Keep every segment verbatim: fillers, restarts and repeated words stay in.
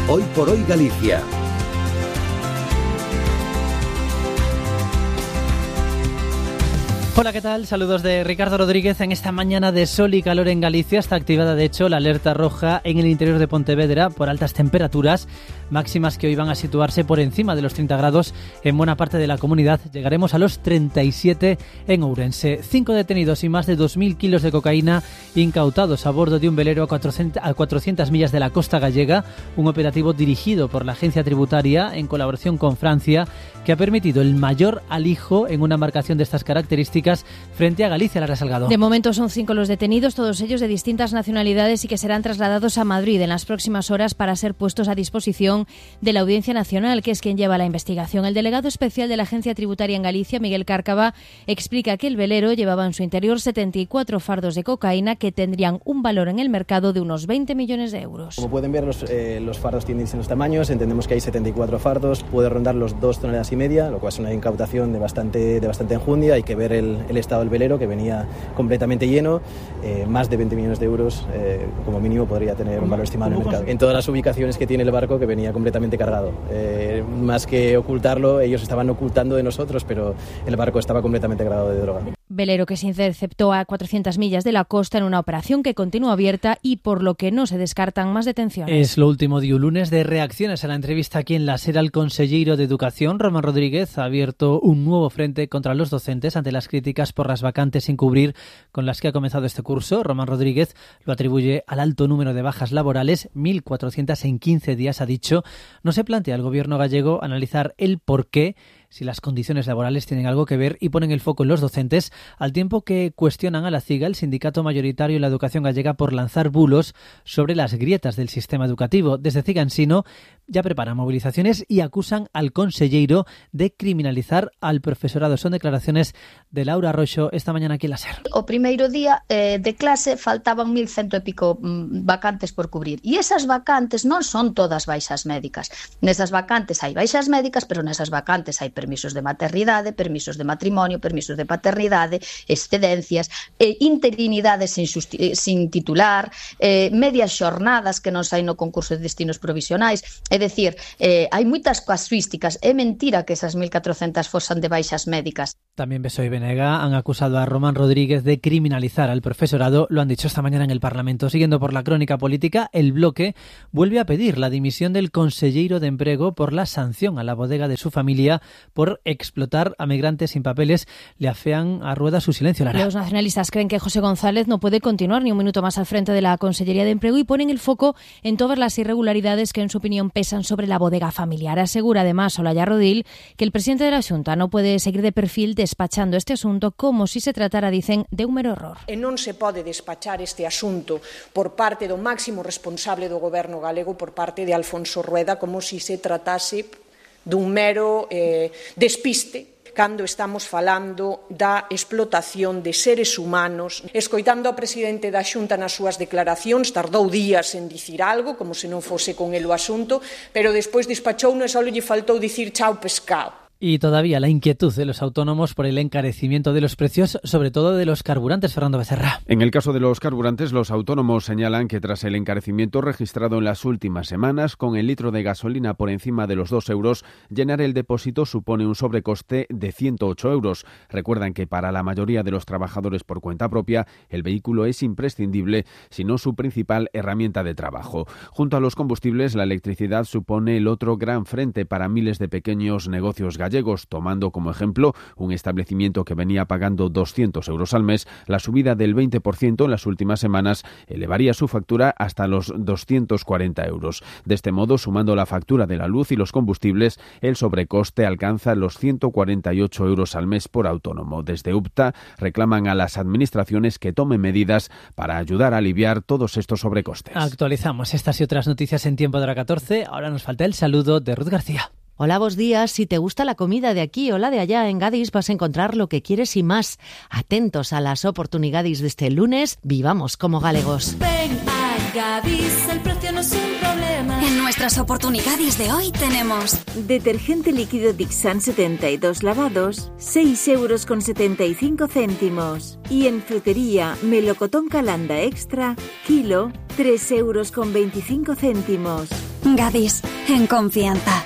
Hoy por Hoy Galicia. Hola, ¿qué tal? Saludos de Ricardo Rodríguez. En esta mañana de sol y calor en Galicia está activada, de hecho, la alerta roja en el interior de Pontevedra por altas temperaturas, máximas que hoy van a situarse por encima de los treinta grados en buena parte de la comunidad. Llegaremos a los treinta y siete en Ourense. Cinco detenidos y más de dos mil kilos de cocaína incautados a bordo de un velero a cuatrocientas millas de la costa gallega, un operativo dirigido por la agencia tributaria en colaboración con Francia, que ha permitido el mayor alijo en una embarcación de estas características frente a Galicia. Lara Salgado. De momento son cinco los detenidos, todos ellos de distintas nacionalidades y que serán trasladados a Madrid en las próximas horas para ser puestos a disposición de la Audiencia Nacional, que es quien lleva la investigación. El delegado especial de la Agencia Tributaria en Galicia, Miguel Cárcava, explica que el velero llevaba en su interior setenta y cuatro fardos de cocaína que tendrían un valor en el mercado de unos veinte millones de euros. Como pueden ver, los, eh, los fardos tienen distintos tamaños. Entendemos que hay setenta y cuatro fardos, puede rondar los dos toneladas y media, lo cual es una incautación de bastante, de bastante enjundia. Hay que ver el, el estado del velero, que venía completamente lleno. Eh, más de veinte millones de euros, eh, como mínimo, podría tener un valor estimado en el mercado. En todas las ubicaciones que tiene el barco, que venía completamente cargado. Eh, más que ocultarlo, ellos estaban ocultando de nosotros, pero el barco estaba completamente cargado de droga. Velero que se interceptó a cuatrocientas millas de la costa en una operación que continúa abierta y por lo que no se descartan más detenciones. Es lo último de un lunes de reacciones a la entrevista aquí en la SER al conselleiro de Educación. Román Rodríguez ha abierto un nuevo frente contra los docentes ante las críticas por las vacantes sin cubrir con las que ha comenzado este curso. Román Rodríguez lo atribuye al alto número de bajas laborales, mil cuatrocientas en quince días, ha dicho. No se plantea el gobierno gallego analizar el porqué, si las condiciones laborales tienen algo que ver, y ponen el foco en los docentes, al tiempo que cuestionan a la CIGA, el sindicato mayoritario en la educación gallega, por lanzar bulos sobre las grietas del sistema educativo. Desde CIGA Ensino ya preparan movilizaciones y acusan al conselleiro de criminalizar al profesorado. Son declaraciones de Laura Arroxo esta mañana aquí en la SER. O primeiro día eh, de clase faltaban mil cento e pico mm, vacantes por cubrir. E esas vacantes non son todas baixas médicas. Nesas vacantes hai baixas médicas, pero nesas vacantes hai permisos de maternidade, permisos de matrimonio, permisos de paternidade, excedencias, eh, interinidades sin, susti- sin titular, eh, medias xornadas que non saen no concurso de destinos provisionais. É dicir, eh, hai moitas casuísticas. É mentira que esas mil catrocentas fosan de baixas médicas. También Besoy y Venega han acusado a Román Rodríguez de criminalizar al profesorado. Lo han dicho esta mañana en el Parlamento. Siguiendo por la crónica política, el Bloque vuelve a pedir la dimisión del conselleiro de Emprego por la sanción a la bodega de su familia por explotar a migrantes sin papeles. Le afean a rueda su silencio, Lara. Los nacionalistas creen que José González no puede continuar ni un minuto más al frente de la Consellería de Empleo y ponen el foco en todas las irregularidades que, en su opinión, pesan sobre la bodega familiar. Asegura además Olaya Rodil que el presidente de la Xunta no puede seguir de perfil despachando este asunto como si se tratara, dicen, de un mero error. E non se pode despachar este asunto por parte do máximo responsable do goberno galego, por parte de Alfonso Rueda, como si se tratase dun mero eh, despiste, cando estamos falando da explotación de seres humanos. Escoitando ao presidente da Xunta nas súas declaracións, tardou días en dicir algo, como se non fose con el o asunto, pero despois despachou e só lle faltou dicir chao pescado. Y todavía la inquietud de los autónomos por el encarecimiento de los precios, sobre todo de los carburantes. Fernando Becerra. En el caso de los carburantes, los autónomos señalan que tras el encarecimiento registrado en las últimas semanas, con el litro de gasolina por encima de los dos euros, llenar el depósito supone un sobrecoste de ciento ocho euros. Recuerdan que para la mayoría de los trabajadores por cuenta propia, el vehículo es imprescindible, si no su principal herramienta de trabajo. Junto a los combustibles, la electricidad supone el otro gran frente para miles de pequeños negocios gallegos. gallegos, tomando como ejemplo un establecimiento que venía pagando doscientos euros al mes. La subida del veinte por ciento en las últimas semanas elevaría su factura hasta los doscientos cuarenta euros. De este modo, sumando la factura de la luz y los combustibles, el sobrecoste alcanza los ciento cuarenta y ocho euros al mes por autónomo. Desde U P T A reclaman a las administraciones que tomen medidas para ayudar a aliviar todos estos sobrecostes. Actualizamos estas y otras noticias en Tiempo de la catorce. Ahora nos falta el saludo de Ruth García. Hola, buenos días. Si te gusta la comida de aquí o la de allá en Gadis, vas a encontrar lo que quieres y más. Atentos a las oportunidades de este lunes. Vivamos como galegos. Ven a Gadis, el precio no es un problema. En nuestra nuestras oportunidades de hoy tenemos detergente líquido Dixan setenta y dos lavados, seis euros con setenta y cinco céntimos. Y en frutería, melocotón Calanda Extra, kilo, tres euros con veinticinco céntimos. Gadis, en confianza.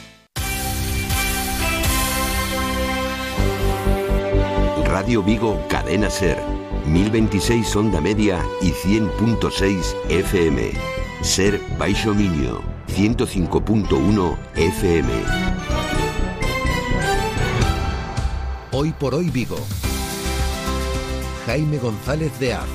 Radio Vigo, Cadena Ser, mil veintiséis onda media y cien punto seis F M. Ser Baixo Miño, ciento cinco punto uno F M. Hoy por hoy Vigo. Jaime González de Az.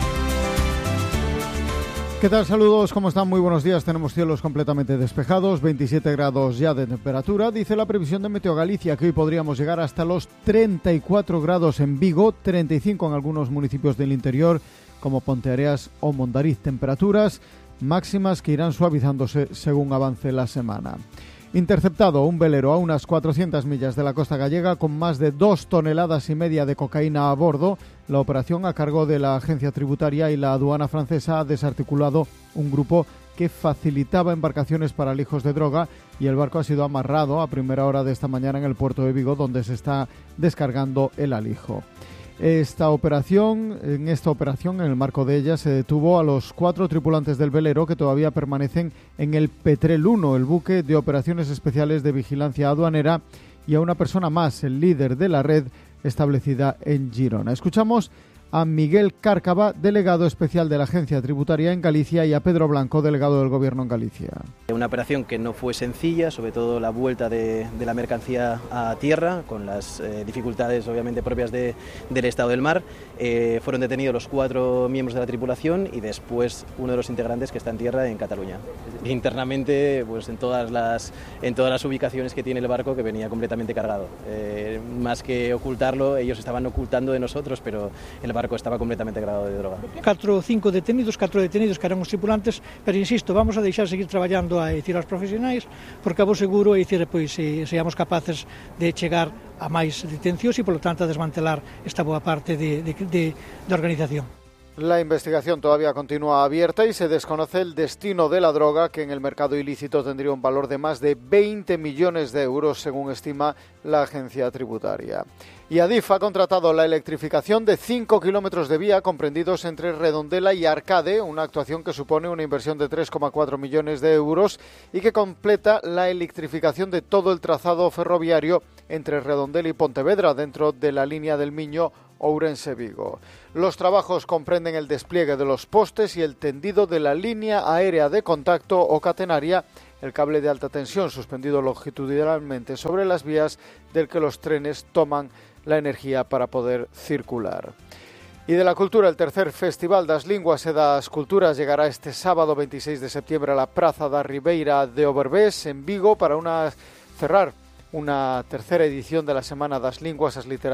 ¿Qué tal? Saludos, ¿cómo están? Muy buenos días. Tenemos cielos completamente despejados, veintisiete grados ya de temperatura. Dice la previsión de Meteo Galicia que hoy podríamos llegar hasta los treinta y cuatro grados en Vigo, treinta y cinco en algunos municipios del interior como Ponteareas o Mondariz. Temperaturas máximas que irán suavizándose según avance la semana. Interceptado un velero a unas cuatrocientas millas de la costa gallega con más de dos toneladas y media de cocaína a bordo. La operación a cargo de la agencia tributaria y la aduana francesa ha desarticulado un grupo que facilitaba embarcaciones para lijos de droga y el barco ha sido amarrado a primera hora de esta mañana en el puerto de Vigo, donde se está descargando el alijo. Esta operación, en esta operación, en el marco de ella, se detuvo a los cuatro tripulantes del velero que todavía permanecen en el Petrel uno, el buque de operaciones especiales de vigilancia aduanera, y a una persona más, el líder de la red establecida en Girona. Escuchamos a Miguel Cárcava, delegado especial de la Agencia Tributaria en Galicia, y a Pedro Blanco, delegado del Gobierno en Galicia. Una operación que no fue sencilla, sobre todo la vuelta de, de la mercancía a tierra, con las eh, dificultades obviamente propias de, del estado del mar. Eh, fueron detenidos los cuatro miembros de la tripulación y después uno de los integrantes que está en tierra en Cataluña. Internamente, pues en todas las, en todas las ubicaciones que tiene el barco, que venía completamente cargado. Eh, más que ocultarlo, ellos estaban ocultando de nosotros, pero el barco estaba completamente cargado de droga. Catro, cinco detenidos, catro detenidos que eran os tripulantes, pero insisto, vamos a deixar seguir traballando a dicir aos profesionais, porque a vos seguro é dicir, pois, se seamos capaces de chegar a máis detencións e, polo tanto, a desmantelar esta boa parte de, de, de, de organización. La investigación todavía continúa abierta y se desconoce el destino de la droga, que en el mercado ilícito tendría un valor de más de veinte millones de euros, según estima la agencia tributaria. Y Adif ha contratado la electrificación de cinco kilómetros de vía comprendidos entre Redondela y Arcade, una actuación que supone una inversión de tres coma cuatro millones de euros y que completa la electrificación de todo el trazado ferroviario entre Redondela y Pontevedra, dentro de la línea del Miño Ourense-Vigo. Los trabajos comprenden el despliegue de los postes y el tendido de la línea aérea de contacto o catenaria, el cable de alta tensión suspendido longitudinalmente sobre las vías del que los trenes toman la energía para poder circular. Y de la cultura, el tercer Festival das Linguas e das Culturas llegará este sábado veintiséis de septiembre a la Praza da Ribeira de Oberbés, en Vigo, para una cerrar una tercera edición de la Semana das Linguas, as Literaturas